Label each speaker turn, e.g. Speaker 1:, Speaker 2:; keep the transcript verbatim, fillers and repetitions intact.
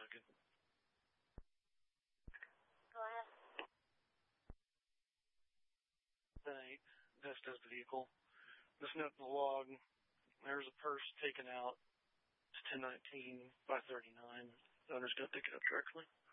Speaker 1: second.
Speaker 2: Go ahead.
Speaker 1: Tonight, Vesta's vehicle. Just note in the log, there's a purse taken out. It's ten nineteen by thirty-nine. The owner's going to pick it up directly.